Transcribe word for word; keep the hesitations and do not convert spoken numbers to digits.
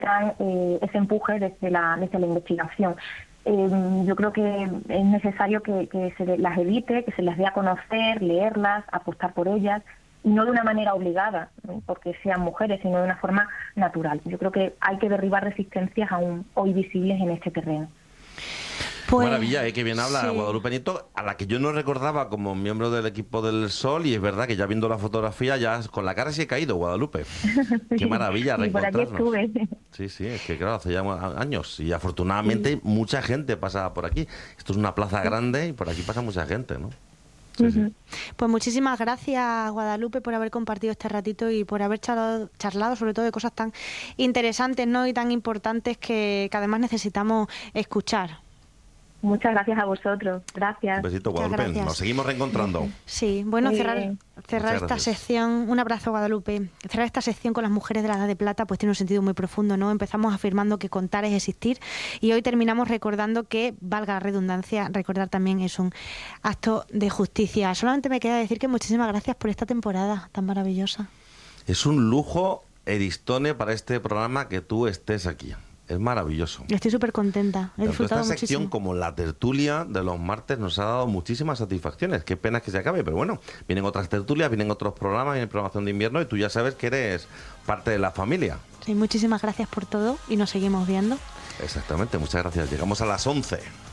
necesitan eh, ese empuje desde la, desde la investigación. Eh, yo creo que es necesario que, que se las evite, que se las dé a conocer, leerlas, apostar por ellas, y no de una manera obligada, ¿no?, porque sean mujeres, sino de una forma natural. Yo creo que hay que derribar resistencias aún hoy visibles en este terreno. Pues, maravilla, ¿eh? Que bien habla, sí. Guadalupe Nieto, a la que yo no recordaba como miembro del equipo del Sol, y es verdad que ya viendo la fotografía, ya con la cara sí he caído, Guadalupe. Sí. Qué maravilla reencontrarnos. Y por aquí estuve. Sí, sí, es que claro, hace ya años, y afortunadamente sí. mucha gente pasa por aquí. Esto es una plaza grande y por aquí pasa mucha gente, ¿no? Sí, uh-huh. sí. Pues muchísimas gracias, Guadalupe, por haber compartido este ratito y por haber charlado, charlado sobre todo de cosas tan interesantes, ¿no?, y tan importantes que, que además necesitamos escuchar. Muchas gracias a vosotros. Gracias. Un besito, Guadalupe. Nos seguimos reencontrando. Sí, bueno, Muy cerrar, cerrar esta sección, un abrazo, Guadalupe. Cerrar esta sección con las mujeres de la Edad de Plata pues tiene un sentido muy profundo, ¿no? Empezamos afirmando que contar es existir, y hoy terminamos recordando que, valga la redundancia, recordar también es un acto de justicia. Solamente me queda decir que muchísimas gracias por esta temporada tan maravillosa. Es un lujo, Edistone, para este programa que tú estés aquí. Es maravilloso. Estoy súper contenta. He disfrutado esta sección, muchísimo. como la tertulia de los martes, nos ha dado muchísimas satisfacciones. Qué pena que se acabe, pero bueno, vienen otras tertulias, vienen otros programas, viene programación de invierno, y tú ya sabes que eres parte de la familia. Sí, muchísimas gracias por todo y nos seguimos viendo. Exactamente, muchas gracias. Llegamos a las once.